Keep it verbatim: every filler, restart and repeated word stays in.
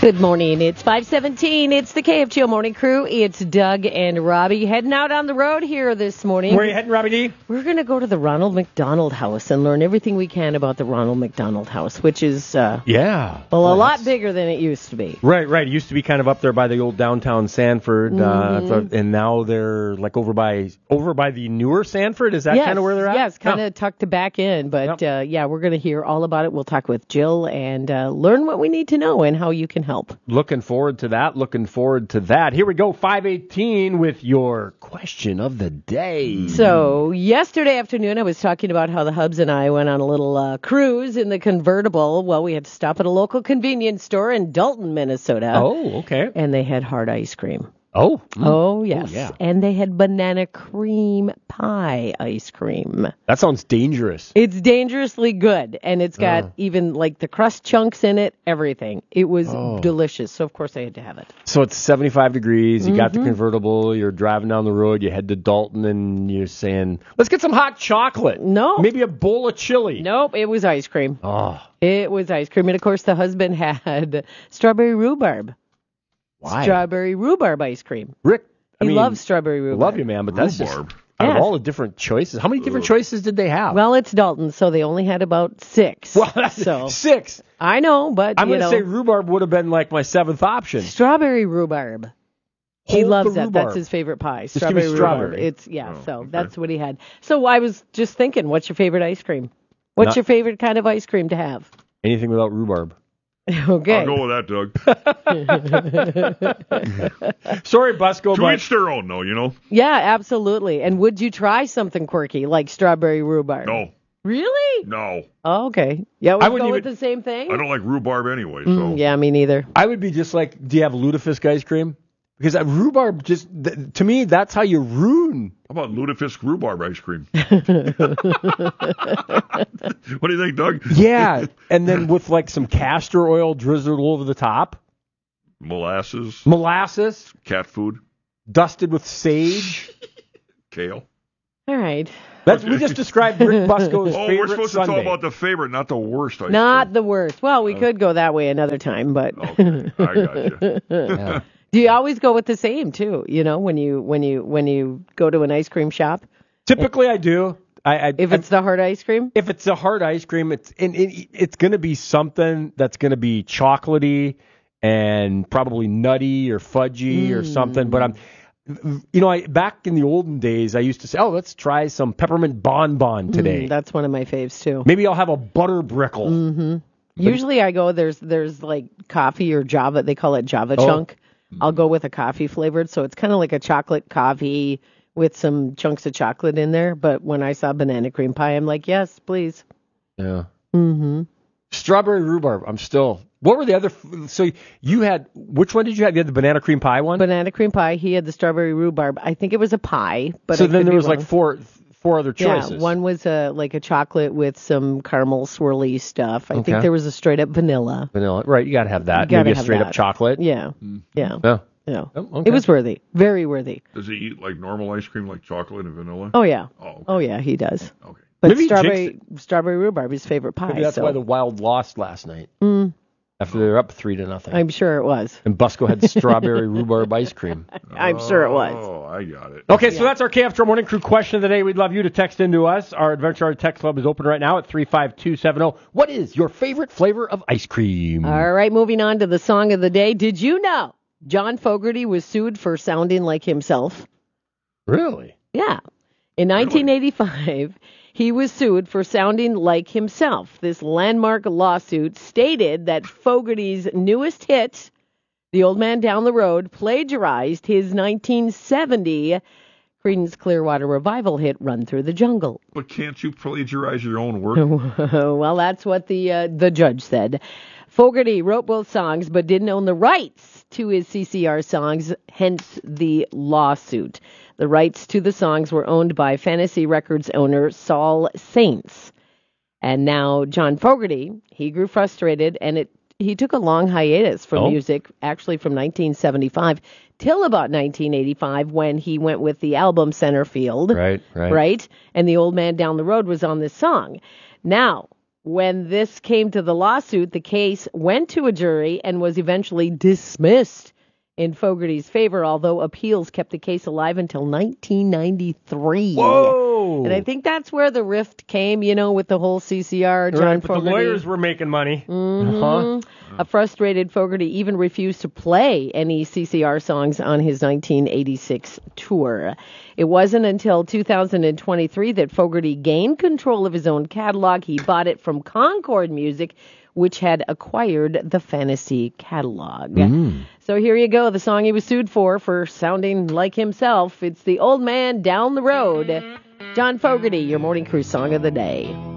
Good morning. It's five seventeen. It's the K F G O Morning Crew. It's Doug and Robbie heading out on the road here this morning. Where are you heading, Robbie D? We're going to go to the Ronald McDonald House and learn everything we can about the Ronald McDonald House, which is uh, yeah, well, well, a lot bigger than it used to be. Right, right. It used to be kind of up there by the old downtown Sanford, mm-hmm. uh, and now they're like over by over by the newer Sanford. Is that yes, kind of where they're at? Yes, kind of oh. tucked back in. But yep. uh, yeah, we're going to hear all about it. We'll talk with Jill and uh, learn what we need to know and how you can help. Looking forward to that. Looking forward to that. Here we go, five eighteen with your question of the day. So yesterday afternoon, I was talking about how the Hubs and I went on a little uh, cruise in the convertible. Well, we had to stop at a local convenience store in Dalton, Minnesota. Oh, okay. And they had hard ice cream. Oh. Mm. Oh, yes. Oh, yeah. And they had banana cream pie ice cream. That sounds dangerous. It's dangerously good. And it's got oh. even like the crust chunks in it, everything. It was oh. delicious. So, of course, I had to have it. So it's seventy-five degrees. You mm-hmm. got the convertible. You're driving down the road. You head to Dalton and you're saying, let's get some hot chocolate. No. Maybe a bowl of chili. Nope. It was ice cream. Oh. It was ice cream. And, of course, the husband had strawberry rhubarb. Why? Strawberry rhubarb ice cream. Rick, I he mean, loves strawberry rhubarb. Love you, man, but that's rhubarb. just out yes. of all the different choices. How many different choices did they have? Well, it's Dalton, so they only had about six. Well, that's so six. I know, but I'm you going to know, say rhubarb would have been like my seventh option. Strawberry rhubarb. He Hold loves the that. rhubarb. That's his favorite pie. Just Strawberry give me rhubarb. strawberry. It's yeah. Oh, so okay. that's what he had. So I was just thinking, what's your favorite ice cream? What's Not- your favorite kind of ice cream to have? Anything without rhubarb. Okay. I'll go with that, Doug. Sorry, Busco, To but each their own, though, you know? Yeah, absolutely. And would you try something quirky like strawberry rhubarb? No. Really? No. Oh, okay. Yeah, we I go wouldn't with even- the same thing. I don't like rhubarb anyway, so. Mm, yeah, me neither. I would be just like, do you have lutefisk ice cream? Because uh, rhubarb just, th- to me, that's how you ruin. How about lutefisk rhubarb ice cream? What do you think, Doug? Yeah, and then with like some castor oil drizzled over the top, Molasses, molasses, cat food, dusted with sage. kale. All right. That's, we just described Rick Busco's Oh, favorite we're supposed sundae. to talk about the favorite, not the worst ice Not cream. the worst. Well, we could go that way another time, but Okay, I got you. Yeah. do you always go with the same too? You know, when you when you when you go to an ice cream shop, Typically, I do. I, I if it's the hard ice cream. if it's a hard ice cream, it's and it, it's going to be something that's going to be chocolatey and probably nutty or fudgy or something. But I'm, you know, I back in the olden days, I used to say, oh, let's try some peppermint bonbon today. Mm, that's one of my faves too. Maybe I'll have a butter brickle. Mm-hmm. Usually, I go there's there's like coffee or Java. They call it Java Oh. chunk. I'll go with a coffee flavored, so it's kind of like a chocolate coffee with some chunks of chocolate in there. But when I saw banana cream pie, I'm like, yes, please. Yeah. Mm-hmm. Strawberry rhubarb. I'm still. What were the other? So you had which one did you have? You had the banana cream pie one. Banana cream pie. He had the strawberry rhubarb. I think it was a pie, but so I then could there be was wrong. like four four other choices. Yeah, one was a like a chocolate with some caramel swirly stuff. I Okay. think there was a straight up vanilla. Vanilla. Right. You got to have that. You gotta Maybe a have straight up that. chocolate. Yeah, yeah, Yeah. yeah. Oh, okay. It was worthy, very worthy. Does he eat like normal ice cream, like chocolate and vanilla? Oh yeah, Oh, okay. oh yeah, he does. Okay. But Maybe he strawberry strawberry rhubarb is his favorite pie. Maybe that's so why the Wild lost last night. Mm. After they were up three to nothing. I'm sure it was. And Busco had strawberry rhubarb ice cream. I'm sure it was. Oh, I got it. Okay, so that's our K F G O Morning Crew question of the day. We'd love you to text into us. Our Adventure Hour text club is open right now at three five two seven zero. What is your favorite flavor of ice cream? All right, moving on to the song of the day. Did you know John Fogerty was sued for sounding like himself? Really? Yeah. In nineteen eighty-five, he was sued for sounding like himself. This landmark lawsuit stated that Fogerty's newest hit, The Old Man Down the Road, plagiarized his nineteen seventy Creedence Clearwater Revival hit, Run Through the Jungle. But can't you plagiarize your own work? Well, that's what the uh, the judge said. Fogerty wrote both songs but didn't own the rights to his C C R songs, hence the lawsuit. The rights to the songs were owned by Fantasy Records owner Saul Saints. And now John Fogerty, he grew frustrated, and it he took a long hiatus from Oh. music, actually from nineteen seventy-five till about nineteen eighty-five, when he went with the album Centerfield. Right, right. Right? And The Old Man Down the Road was on this song. Now, When this came to the lawsuit, the case went to a jury and was eventually dismissed in Fogarty's favor, although appeals kept the case alive until nineteen ninety-three. Whoa! And I think that's where the rift came, you know, with the whole C C R, John right, but Fogarty. the lawyers were making money. Mm-hmm. Uh-huh. A frustrated Fogarty even refused to play any C C R songs on his nineteen eighty-six tour. It wasn't until two thousand twenty-three that Fogarty gained control of his own catalog. He bought it from Concord Music, which had acquired the Fantasy catalog. Mm. So here you go, the song he was sued for, for sounding like himself. It's The Old Man Down the Road. John Fogarty, your Morning Cruise song of the day.